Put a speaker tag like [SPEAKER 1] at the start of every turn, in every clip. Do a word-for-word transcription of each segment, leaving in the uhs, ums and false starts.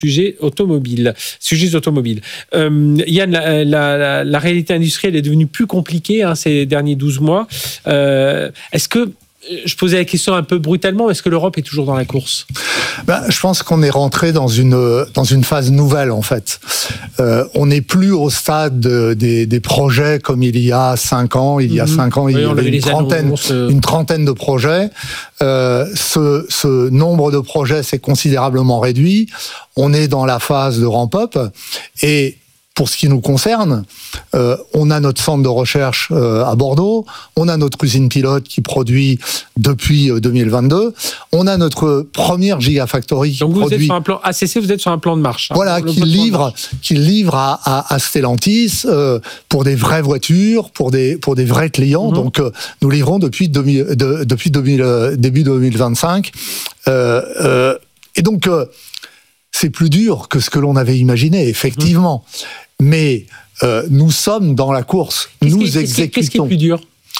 [SPEAKER 1] Sujets automobiles. Sujets automobiles. Euh, Yann, la, la, la, la réalité industrielle est devenue plus compliquée hein, ces derniers douze mois. Euh, est-ce que, je posais la question un peu brutalement, est-ce que l'Europe est toujours dans la course ?
[SPEAKER 2] Ben, je pense qu'on est rentré dans une, dans une phase nouvelle, en fait. Euh, on n'est plus au stade de, des, des projets comme il y a cinq ans. Il y a cinq ans, oui, il y avait une trentaine, annonces, euh... une trentaine de projets. Euh, ce, ce nombre de projets s'est considérablement réduit. On est dans la phase de ramp-up. Et pour ce qui nous concerne, euh, on a notre centre de recherche euh, à Bordeaux, on a notre usine pilote qui produit depuis euh, deux mille vingt-deux, on a notre première Gigafactory qui
[SPEAKER 1] Donc vous
[SPEAKER 2] produit...
[SPEAKER 1] êtes sur un plan A C C, vous êtes sur un plan de marche. Hein,
[SPEAKER 2] voilà, qui livre, qui livre à, à, à Stellantis euh, pour des vraies voitures, pour des pour des vrais clients. Mm-hmm. Donc euh, nous livrons depuis deux mille, de, depuis deux mille, euh, début deux mille vingt-cinq. Euh, euh, et donc euh, c'est plus dur que ce que l'on avait imaginé, effectivement. Mmh. Mais euh, nous sommes dans la course.
[SPEAKER 1] Qu'est-ce
[SPEAKER 2] nous
[SPEAKER 1] qui,
[SPEAKER 2] exécutons.
[SPEAKER 1] Qu'est-ce qui est plus dur ?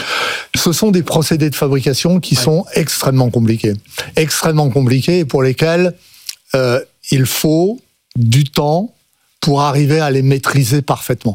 [SPEAKER 2] Ce sont des procédés de fabrication qui ouais. sont extrêmement compliqués. Extrêmement compliqués et pour lesquels euh, il faut du temps pour arriver à les maîtriser parfaitement.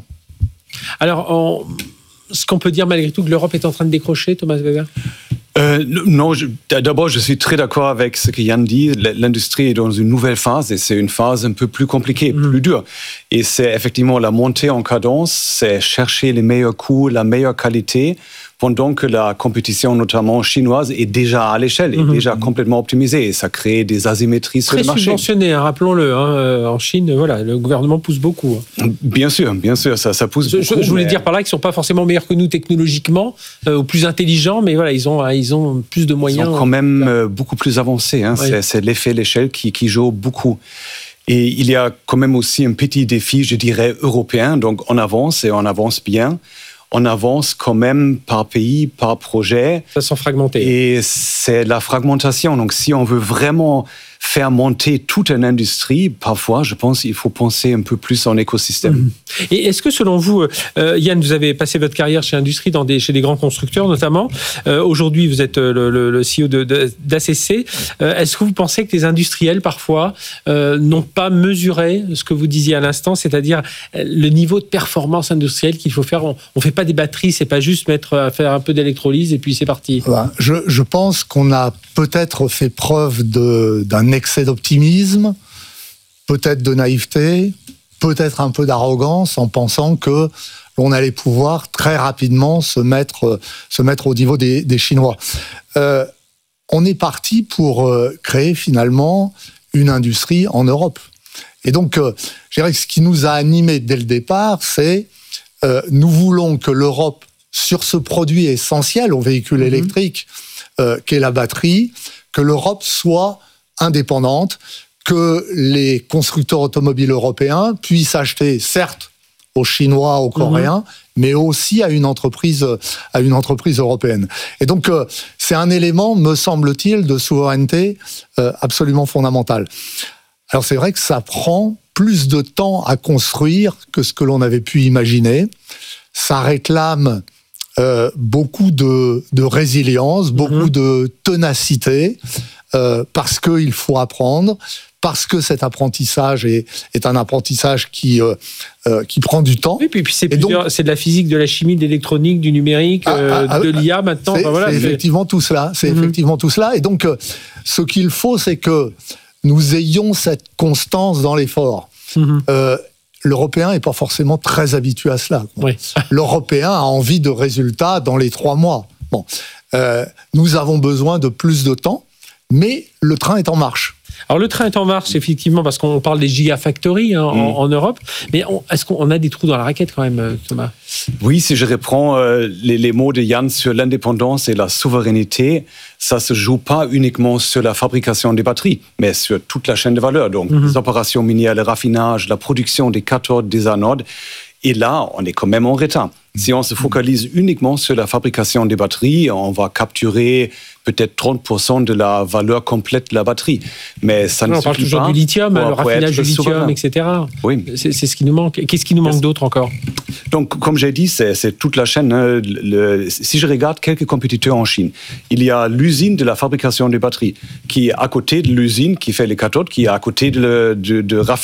[SPEAKER 1] Alors, on... ce qu'on peut dire malgré tout que l'Europe est en train de décrocher, Thomas Weber ?
[SPEAKER 3] Euh, non, je, d'abord, je suis très d'accord avec ce que Yann dit. L'industrie est dans une nouvelle phase et c'est une phase un peu plus compliquée, mmh. plus dure. Et c'est effectivement la montée en cadence, c'est chercher les meilleurs coûts, la meilleure qualité, pendant que la compétition, notamment chinoise, est déjà à l'échelle, est mmh. déjà complètement optimisée. Et ça crée des asymétries sur le marché.
[SPEAKER 1] Très subventionné, hein, rappelons-le. Hein, en Chine, voilà, le gouvernement pousse beaucoup. Hein.
[SPEAKER 3] Bien sûr, bien sûr, ça, ça pousse
[SPEAKER 1] je,
[SPEAKER 3] beaucoup.
[SPEAKER 1] Je voulais
[SPEAKER 3] mais...
[SPEAKER 1] dire par là qu'ils ne sont pas forcément meilleurs que nous technologiquement, euh, ou plus intelligents, mais voilà, ils ont, ils ont plus de moyens.
[SPEAKER 3] Ils sont quand même euh, beaucoup plus avancés. Hein. Oui. C'est, c'est l'effet l'échelle qui, qui joue beaucoup. Et il y a quand même aussi un petit défi, je dirais, européen. Donc on avance et on avance bien. On avance quand même par pays, par projet.
[SPEAKER 1] Ça sent fragmenté.
[SPEAKER 3] Et c'est la fragmentation. Donc si on veut vraiment faire monter toute une industrie, parfois, je pense qu'il faut penser un peu plus en écosystème.
[SPEAKER 1] Et est-ce que, selon vous, euh, Yann, vous avez passé votre carrière chez Industrie, dans des, chez des grands constructeurs notamment. Euh, aujourd'hui, vous êtes le, le, le C E O de, de, d'A C C. Euh, est-ce que vous pensez que les industriels, parfois, euh, n'ont pas mesuré ce que vous disiez à l'instant, c'est-à-dire le niveau de performance industrielle qu'il faut faire ? On ne fait pas des batteries, c'est pas juste mettre à faire un peu d'électrolyse et puis c'est parti.
[SPEAKER 2] Je, je pense qu'on a peut-être fait preuve de, d'un excès d'optimisme, peut-être de naïveté, peut-être un peu d'arrogance en pensant que l'on allait pouvoir très rapidement se mettre, se mettre au niveau des, des Chinois. Euh, on est parti pour euh, créer finalement une industrie en Europe. Et donc, euh, je dirais que ce qui nous a animés dès le départ, c'est euh, nous voulons que l'Europe, sur ce produit essentiel au véhicule mmh. électrique, euh, qu'est la batterie, que l'Europe soit indépendante, que les constructeurs automobiles européens puissent acheter, certes, aux Chinois, aux Coréens, mmh. mais aussi à une entreprise, à une entreprise européenne. Et donc, euh, c'est un élément, me semble-t-il, de souveraineté euh, absolument fondamental. Alors, c'est vrai que ça prend plus de temps à construire que ce que l'on avait pu imaginer. Ça réclame euh, beaucoup de, de résilience, beaucoup mmh. de ténacité, euh, parce qu'il faut apprendre, parce que cet apprentissage est, est un apprentissage qui, euh, euh, qui prend du temps.
[SPEAKER 1] Oui, puis, puis c'est, donc, c'est de la physique, de la chimie, de l'électronique, du numérique, ah, euh, ah, de l'I A maintenant.
[SPEAKER 2] C'est,
[SPEAKER 1] enfin, voilà,
[SPEAKER 2] c'est
[SPEAKER 1] c'est...
[SPEAKER 2] effectivement tout cela. C'est mmh. effectivement tout cela. Et donc, euh, ce qu'il faut, c'est que nous ayons cette constance dans l'effort. Mmh. Euh, L'Européen n'est pas forcément très habitué à cela.
[SPEAKER 1] Oui.
[SPEAKER 2] L'Européen a envie de résultats dans les trois mois. Bon, euh, nous avons besoin de plus de temps, mais le train est en marche.
[SPEAKER 1] Alors le train est en marche, effectivement, parce qu'on parle des gigafactories hein, mmh. en, en Europe. Mais on, est-ce qu'on a des trous dans la raquette quand même, Thomas ?
[SPEAKER 3] Oui, si je reprends euh, les, les mots de Yann sur l'indépendance et la souveraineté, ça se joue pas uniquement sur la fabrication des batteries, mais sur toute la chaîne de valeur. Donc, mmh. les opérations minières, le raffinage, la production des cathodes, des anodes. Et là, on est quand même en retard. Si on se focalise uniquement sur la fabrication des batteries, on va capturer peut-être trente pour cent de la valeur complète de la batterie. Mais ça ne
[SPEAKER 1] on parle toujours du lithium, le raffinage du lithium, souverain. et cetera.
[SPEAKER 3] Oui.
[SPEAKER 1] C'est, c'est ce qui nous manque. Qu'est-ce qui nous manque d'autre encore ?
[SPEAKER 3] Donc, comme j'ai dit, c'est, c'est toute la chaîne. Hein. Le, si je regarde quelques compétiteurs en Chine, il y a l'usine de la fabrication des batteries qui est à côté de l'usine qui fait les cathodes, qui est à côté de, de, de raffiner